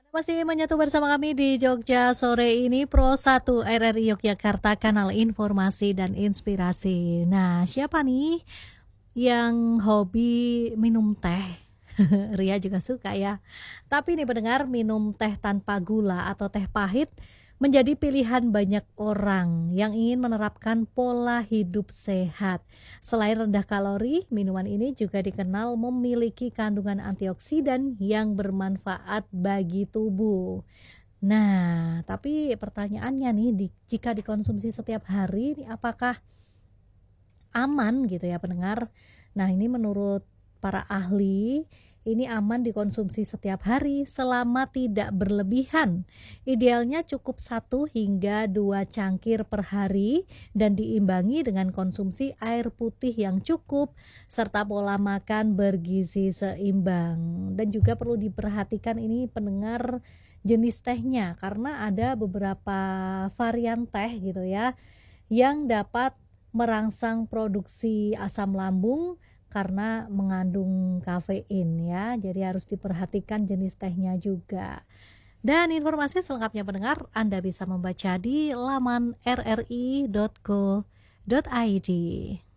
Masih menyatu bersama kami di Jogja sore ini Pro 1 RRI Yogyakarta, kanal informasi dan inspirasi. Nah, siapa nih yang hobi minum teh? Ria juga suka ya. Tapi nih pendengar, minum teh tanpa gula atau teh pahit menjadi pilihan banyak orang yang ingin menerapkan pola hidup sehat. Selain rendah kalori, minuman ini juga dikenal memiliki kandungan antioksidan yang bermanfaat bagi tubuh. Nah, tapi pertanyaannya nih, jika dikonsumsi setiap hari, ini apakah aman gitu ya pendengar? Nah, ini menurut para ahli, ini aman dikonsumsi setiap hari selama tidak berlebihan. Idealnya cukup 1 hingga 2 cangkir per hari dan diimbangi dengan konsumsi air putih yang cukup serta pola makan bergizi seimbang. Dan juga perlu diperhatikan ini pendengar, jenis tehnya, karena ada beberapa varian teh gitu ya yang dapat merangsang produksi asam lambung karena mengandung kafein ya. Jadi harus diperhatikan jenis tehnya juga. Dan informasi selengkapnya pendengar Anda bisa membaca di laman rri.co.id.